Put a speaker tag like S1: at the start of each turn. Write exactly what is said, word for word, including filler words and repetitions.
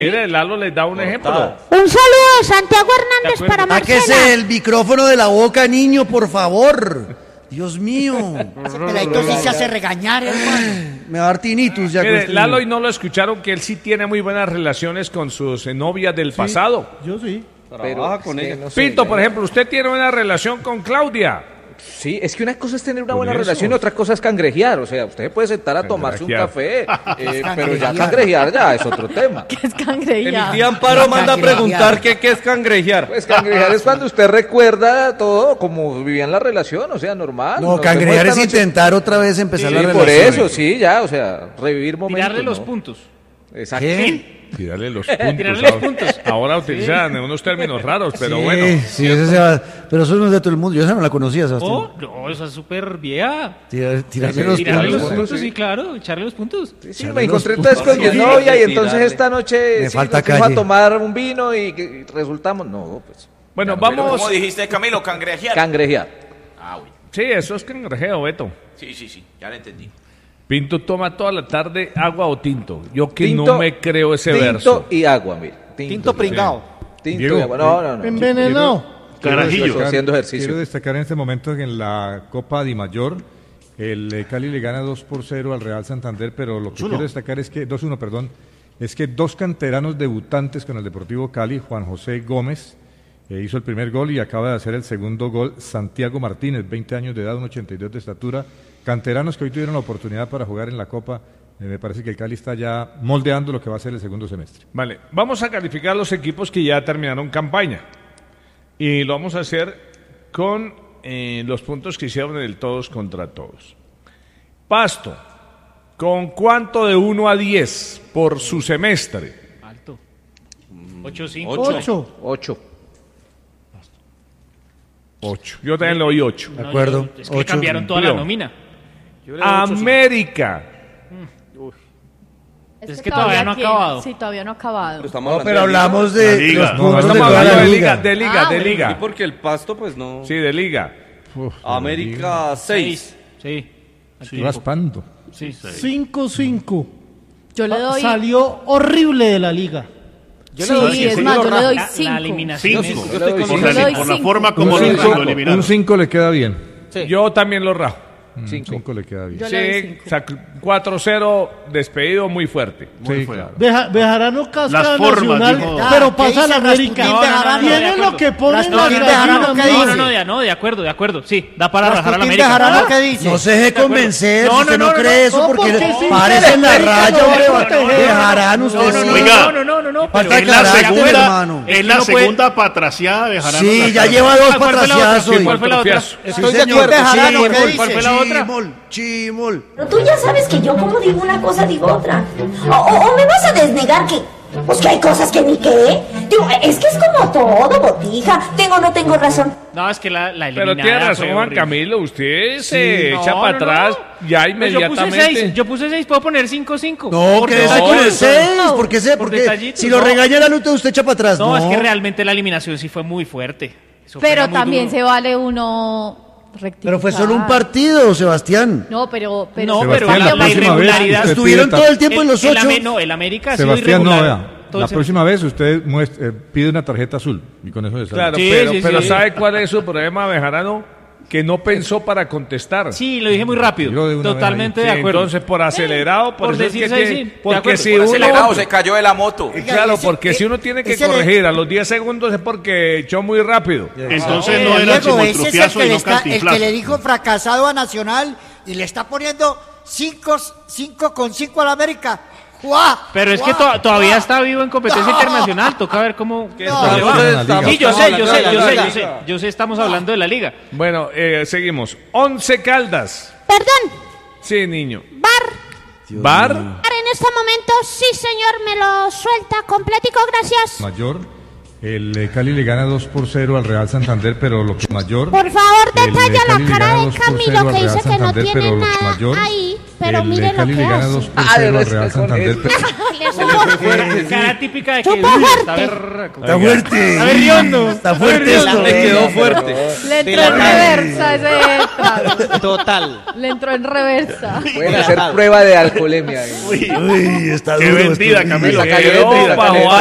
S1: Mire, Lalo les da un ejemplo.
S2: Un saludo de Santiago Hernández para Marcela.
S3: Sáquese el micrófono de la boca, niño, por favor. Dios mío.
S4: Ese peladito sí se hace regañar, hermano.
S3: Me va a dar tinnitus ya.
S1: Mire,
S3: con
S1: Lalo
S3: este
S1: y no lo escucharon que él sí tiene muy buenas relaciones con sus eh, novias del pasado.
S5: Yo sí.
S6: Trabaja con ella.
S7: No sé,
S1: Pinto,
S7: yo-
S1: por ejemplo, usted tiene una relación con Claudia.
S7: Sí, es que una cosa es tener una
S1: Por
S7: buena
S1: eso.
S7: relación y otra cosa es cangrejear. O sea, usted puede sentar a tomarse un
S1: Cangrejear.
S7: café, eh, pero ya cangrejear ya es otro tema.
S8: ¿Qué es cangrejear?
S6: Mi tía Amparo manda a preguntar qué, qué es cangrejear.
S7: Pues cangrejear es cuando usted recuerda todo como vivían la relación, o sea, normal.
S3: No,
S7: Nos
S3: cangrejear
S7: vemos
S3: es
S7: esta noche.
S3: intentar otra vez empezar
S7: Sí,
S3: la
S7: por
S3: relación.
S7: eso, sí, ya, o sea, revivir momentos.
S6: Tirarle los
S7: ¿no?
S6: puntos.
S7: Exacto.
S3: ¿Qué?
S1: Tirarle los puntos.
S6: Tirarle los
S1: ahora-
S6: puntos.
S1: Ahora utilizan unos términos raros, pero
S3: Sí,
S1: bueno.
S3: sí, ese se va- pero eso no es de todo el mundo. Yo esa no la conocía, Sebastián.
S6: Oh, no, esa es súper vieja.
S3: Tirar- tirarle
S7: Sí,
S3: los
S6: Tirarle los
S3: puntos.
S6: puntos, sí, claro, echarle los puntos.
S7: Sí,
S3: Echarle
S7: me encontré
S3: los
S7: entonces con mi
S6: puntos.
S7: novia y
S6: Sí,
S7: entonces
S6: tirarle.
S7: esta noche
S3: Me
S7: sí,
S3: falta
S7: nos fuimos
S3: calle.
S7: a tomar un vino y, y resultamos, no, pues,
S1: Bueno,
S9: Pero
S1: vamos.
S9: ¿cómo dijiste, Camilo? Cangrejear.
S7: cangrejear.
S9: Ah, uy.
S1: Sí, eso es cangrejeo, Beto.
S9: Sí, sí, sí, ya lo entendí.
S1: Pinto toma toda la tarde agua o tinto. Yo que
S7: Tinto-
S1: no me creo ese
S7: tinto
S1: verso.
S7: y agua, mire. Tinto,
S4: Tinto pringao.
S7: Tinto
S5: Diego,
S7: y agua. No, no, no.
S5: Envenenado.
S7: Carajillo. Haciendo ejercicio.
S5: Quiero destacar en este momento que en la Copa Di Mayor el eh, Cali le gana dos por cero al Real Santander, pero lo que quiero destacar es que, dos uno, perdón, es que dos canteranos debutantes con el Deportivo Cali, Juan José Gómez, eh, hizo el primer gol y acaba de hacer el segundo gol, Santiago Martínez, veinte años de edad, un ochenta y dos de estatura, canteranos que hoy tuvieron la oportunidad para jugar en la Copa. Eh, me parece que el Cali está ya moldeando lo que va a ser el segundo semestre.
S1: Vale, vamos a calificar los equipos que ya terminaron campaña. Y lo vamos a hacer con eh, los puntos que hicieron en el todos contra todos. Pasto, ¿con cuánto de uno a diez por su semestre?
S6: Alto. ocho cinco.
S5: Ocho.
S7: Ocho.
S1: ocho. Yo también le doy ocho.
S3: De acuerdo.
S6: Es que
S3: Ocho.
S6: cambiaron toda la
S1: Julio.
S6: nómina.
S1: América.
S6: Es que todavía no ha
S8: quiere-
S6: acabado.
S8: Sí, todavía no ha acabado.
S7: Estamos
S3: No, pero hablamos de
S10: La liga.
S3: los
S10: No,
S3: puntos
S1: Estamos
S3: de toda
S1: hablando
S3: la
S1: de
S3: liga.
S1: liga, de liga,
S8: Ah,
S1: de
S8: bueno.
S1: liga.
S10: Sí, porque el Pasto, pues no.
S1: Sí, de liga.
S5: Uf,
S10: América seis.
S6: Sí.
S5: estoy raspando.
S6: Sí.
S5: cinco cinco.
S8: Yo le doy.
S5: Salió horrible de la liga.
S4: Yo
S8: Sí,
S4: le doy
S8: es
S4: cinco.
S8: más, yo le doy
S6: La, la
S8: cinco.
S6: eliminación.
S10: Cinco.
S6: es-
S7: Yo le doy
S10: Por
S7: cinco.
S10: la,
S8: Yo le doy
S10: por la
S8: cinco.
S10: forma como
S5: Un
S10: lo,
S5: cinco-
S10: lo eliminaron.
S5: un cinco le queda bien.
S4: Sí.
S1: Yo también lo rajo.
S5: Un
S7: Cinco.
S5: cinco le queda bien.
S8: Yo le doy
S1: Sí,
S8: cinco.
S1: o sea, cuatro cero, despedido muy fuerte.
S5: Sí,
S10: fuerte.
S5: claro.
S11: Beja- Bejarano casca
S10: Las formas,
S11: nacional,
S10: dijo.
S11: pero
S4: ¿Qué
S11: pasa a
S4: dice
S11: la América.
S4: Rasputín
S6: No, no, no, no, de
S11: Tiene
S6: acuerdo.
S11: lo que pone
S4: Rasputín
S11: la
S4: Bejarano,
S11: gallina,
S4: ¿qué
S6: No,
S11: ¿no?
S6: no,
S4: dice?
S6: no, ya, no, de acuerdo, de acuerdo. Sí, da para rajar a la
S4: Rasputín
S6: América.
S4: Bejarano, ¿qué dice?
S3: No se deje convencer,
S6: No,
S3: si usted
S6: no,
S3: no,
S6: no,
S3: cree
S6: no,
S3: eso
S11: no,
S3: porque
S11: porque sí,
S3: parece en la
S11: América
S3: raya,
S11: no
S3: hombre.
S11: va a proteger.
S3: Bejarano, usted
S6: No, no,
S3: sí.
S6: no,
S10: Oiga.
S6: no, no, no, no, no.
S3: Falta
S6: pero-
S10: Es la
S3: carácter,
S10: segunda,
S3: hermano.
S10: es
S6: Es
S10: la
S6: que no puede-
S10: segunda patraciada de Jarano.
S3: Sí,
S10: en la
S3: ya
S10: cara.
S3: lleva dos
S6: ¿Cuál fue la otra?
S3: patraciadas hoy.
S6: ¿Cuál fue la otra?
S1: Fiazo.
S4: Estoy
S3: Sí,
S4: de
S3: señor.
S4: acuerdo, Bejarano,
S3: Chimol,
S4: ¿qué dice?
S6: ¿Cuál fue la otra?
S3: Chimol, chimol.
S2: Pero tú ya sabes que yo como digo una cosa, digo otra. O, o- o me vas a desnegar que... Pues que hay cosas que ni qué. Digo, es que es como todo, botija. Tengo o no tengo razón.
S6: No, es que la, la
S1: Pero
S6: eliminada
S1: tiene razón,
S6: fue
S1: Juan
S6: horrible.
S1: Camilo. Usted se
S6: No,
S1: echa
S6: no,
S1: para
S6: no.
S1: atrás ya
S6: Pues yo puse
S1: inmediatamente.
S6: seis, yo puse seis, puedo poner cinco cinco.
S3: No,
S6: Porque
S3: quédese
S6: no,
S3: con el
S6: no,
S3: seis, porque sé,
S6: por
S3: porque
S6: detallitos,
S3: si lo
S6: no.
S3: regaña la luta usted echa para atrás.
S6: No,
S3: No,
S6: es que realmente la eliminación sí fue muy fuerte. Eso fue
S8: Pero
S6: muy
S8: también
S6: duro.
S8: se vale uno rectificar.
S3: Pero fue solo un partido, Sebastián.
S8: No, pero... pero
S6: No, pero
S5: Sebastián,
S6: la,
S5: la
S6: la
S5: próxima vez
S6: irregularidad.
S5: usted
S3: Estuvieron
S5: pide
S3: todo
S5: tar-
S3: el tiempo en los
S6: el,
S3: ocho.
S6: Ame- no, el América ha sido
S5: Sebastián, no,
S6: irregular.
S5: vea.
S6: todo
S5: La
S6: el
S5: próxima vez usted muestra- eh, pide una tarjeta azul y con eso le sale.
S1: Claro,
S6: Sí,
S1: pero,
S6: sí,
S1: pero
S6: sí.
S1: ¿sabe cuál es su problema, Bejarano? Que no pensó para contestar.
S6: Sí, lo dije muy rápido.
S5: Yo de una
S6: Totalmente
S1: Sí,
S6: de acuerdo.
S1: entonces, por acelerado, por,
S6: por
S1: eso es
S6: decir
S1: que
S6: seis,
S1: tiene-
S6: sí, de
S1: porque
S6: acuerdo.
S1: si
S9: Por
S1: uno...
S9: acelerado se cayó de la moto.
S1: Eh, Claro,
S4: Ese-
S1: porque si
S4: eh,
S1: uno tiene que
S4: ese le-
S1: corregir a los diez segundos es porque echó muy rápido.
S10: Entonces
S4: Eh,
S10: no era
S4: Diego, ese es el
S10: chimoltrufiazo
S4: que,
S10: y
S4: le
S10: no
S4: está, el que
S10: cantinflazo.
S4: le dijo fracasado a Nacional y le está poniendo cinco con cinco a la América. ¡Juá!
S6: Pero es que
S4: ¡Juá!
S6: to- todavía
S4: ¡Juá!
S6: está vivo en competencia
S4: No.
S6: internacional. Toca ver cómo.
S4: No,
S6: cómo le
S5: estamos
S6: va.
S5: en la liga.
S6: Sí, yo
S4: Estamos
S6: sé, yo
S4: hablando
S6: sé,
S4: de la
S6: yo sé,
S4: liga.
S6: yo sé. Yo sé, estamos hablando de la liga.
S1: Bueno, eh, seguimos. Once Caldas.
S2: Perdón,
S1: Sí, niño.
S2: bar.
S1: Bar.
S2: Bar en este momento, sí señor, me lo suelta completico, gracias.
S5: Mayor, el eh, Cali le gana dos por cero al Real Santander, pero lo que mayor.
S2: Por favor,
S5: el, eh,
S2: detalla la
S5: Cali le
S2: cara
S5: gana
S2: de
S5: dos por
S2: Camilo
S5: cero al
S2: que
S5: Real
S2: dice que no
S5: Santander,
S2: tiene
S5: pero lo que
S2: nada
S5: mayor,
S2: ahí, pero
S5: el, eh,
S2: mire lo
S5: Cali
S2: que
S5: le gana
S2: hace.
S5: dos por
S7: Ah,
S5: cero
S7: no
S5: al
S7: está
S5: Real
S7: con
S5: Santander,
S7: eso.
S5: pero
S2: de fútbol.
S6: Cara típica de que
S2: Chupa
S6: uy,
S2: fuerte.
S6: está berraco.
S3: Está fuerte.
S6: Está berriondo.
S3: Está fuerte esto.
S7: Le quedó fuerte.
S8: Le entró en reversa ese trago.
S11: Total.
S8: Le entró en reversa.
S7: Pueden hacer prueba de alcoholemia.
S3: Uy, está
S1: Qué
S3: duro.
S1: vendida,
S3: esto.
S1: Camilo.
S7: Esa cayó
S1: Quedó
S7: vendida,
S1: bajo
S7: Camilo.